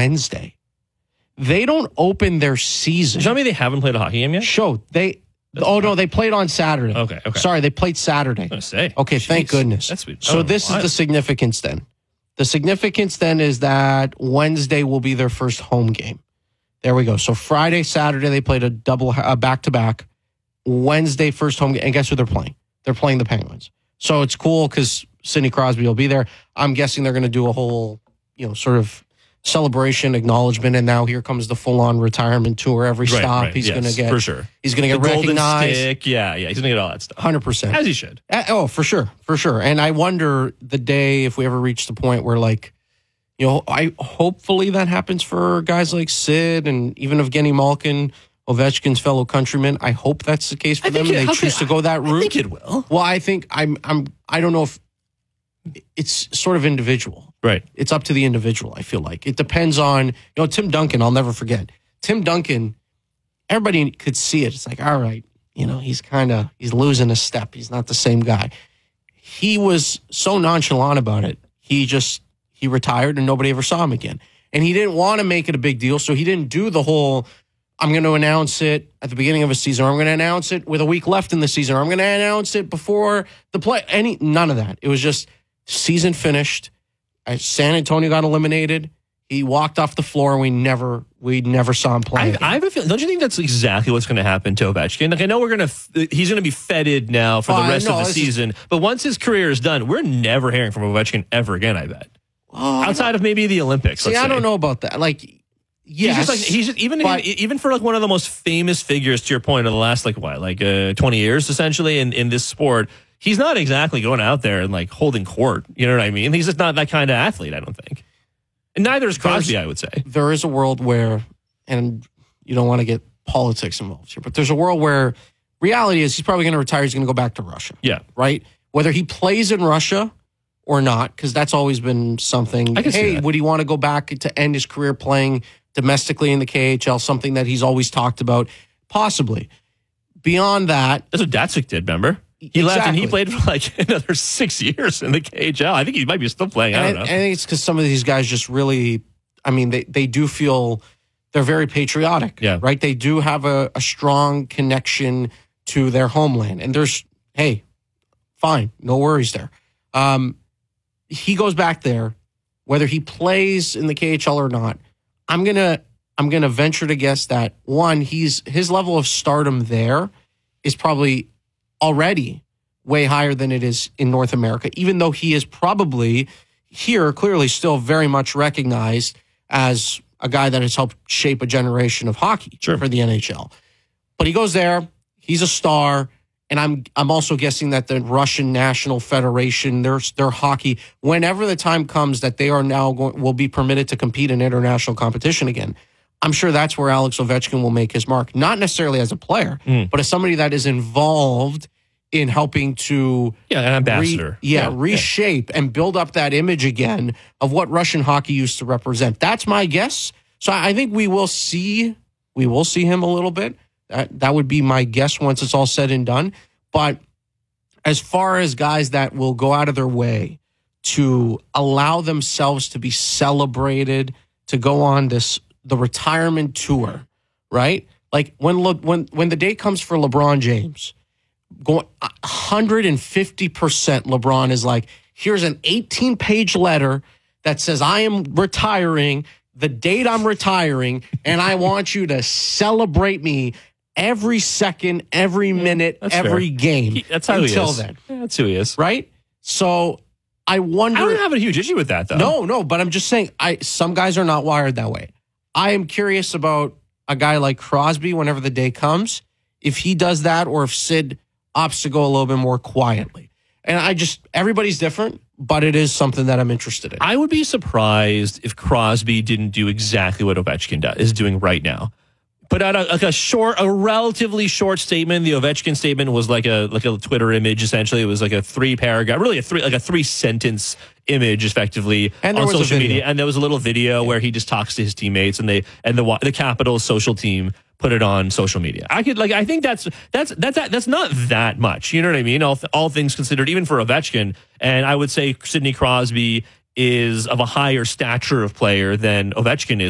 Wednesday. They don't open their season. Does that mean they haven't played a hockey game yet? No, they played on Saturday. Okay. Sorry, they played Saturday. I was going to say. Okay, thank goodness. That's sweet. So this is the significance then. The significance then is that Wednesday will be their first home game. There we go. So Friday, Saturday, they played a back-to-back. Wednesday, first home game. And guess who they're playing? They're playing the Penguins. So it's cool because Sidney Crosby will be there. I'm guessing they're going to do a whole, sort of celebration, acknowledgement, and now here comes the full-on retirement tour. Every stop, he's going to get for sure. He's going to get recognized. Golden stick, yeah, he's going to get all that stuff. 100%, as he should. Oh, for sure. And I wonder the day if we ever reach the point where, I hopefully that happens for guys like Sid and even Evgeny Malkin, Ovechkin's fellow countrymen. I hope that's the case for them, and they choose to go that route. I think it will. Well, I think I don't know if it's sort of individual. Right. It's up to the individual, I feel like. It depends on, Tim Duncan, I'll never forget. Tim Duncan, everybody could see it. It's like, all right, he's losing a step. He's not the same guy. He was so nonchalant about it. He retired and nobody ever saw him again. And he didn't want to make it a big deal, so he didn't do the whole, I'm going to announce it at the beginning of a season, or I'm going to announce it with a week left in the season, or I'm going to announce it before the play. None of that. It was just season finished. San Antonio got eliminated. He walked off the floor, and we never saw him play. I have a feeling. Don't you think that's exactly what's going to happen to Ovechkin? I know he's going to be feted now for the rest of the season, but once his career is done, we're never hearing from Ovechkin ever again, I bet. Outside of maybe the Olympics. I don't know about that. Yes, even for one of the most famous figures, to your point, of the last 20 years essentially in this sport, he's not exactly going out there and holding court. You know what I mean? He's just not that kind of athlete, I don't think. And neither is Crosby, I would say. There is a world where, and you don't want to get politics involved here, but there's a world where reality is he's probably going to retire. He's going to go back to Russia. Yeah. Right? Whether he plays in Russia or not, because that's always been something. Hey, would he want to go back to end his career playing domestically in the KHL, something that he's always talked about? Possibly. Beyond that. That's what Datsuk did, remember? He left and he played for another 6 years in the KHL. I think he might be still playing. I don't know. I think it's because some of these guys just really, they do feel they're very patriotic. Yeah. Right? They do have a strong connection to their homeland. And there's, hey, fine, no worries there. He goes back there, whether he plays in the KHL or not. I'm gonna venture to guess that one, his level of stardom there is probably already way higher than it is in North America, even though he is probably here clearly still very much recognized as a guy that has helped shape a generation of hockey for the NHL. But he goes there, he's a star, and I'm also guessing that the Russian National Federation, their hockey, whenever the time comes that they are now will be permitted to compete in international competition again, I'm sure that's where Alex Ovechkin will make his mark. Not necessarily as a player, but as somebody that is involved in helping to an ambassador. Reshape and build up that image again of what Russian hockey used to represent. That's my guess. So I think we will see him a little bit. That would be my guess once it's all said and done. But as far as guys that will go out of their way to allow themselves to be celebrated, to go on the retirement tour, right? Like when the day comes for LeBron James, going 150%, LeBron is like, here's an 18-page letter that says I am retiring, the date I'm retiring, and I want you to celebrate me every second, every minute, every game. That's how until he is. then. Yeah, that's who he is. Right? So I wonder. I don't have a huge issue with that, though. No, but I'm just saying, some guys are not wired that way. I am curious about a guy like Crosby whenever the day comes, if he does that or if Sid opts to go a little bit more quietly. And everybody's different, but it is something that I'm interested in. I would be surprised if Crosby didn't do exactly what Ovechkin is doing right now. Put out a relatively short statement. The Ovechkin statement was like a Twitter image. Essentially, it was like a 3-paragraph, really a 3-sentence image, effectively, and on social media. And there was a little video where he just talks to his teammates, and the Capitals social team put it on social media. I think that's not that much. You know what I mean? All things considered, even for Ovechkin, and I would say Sidney Crosby is of a higher stature of player than Ovechkin is.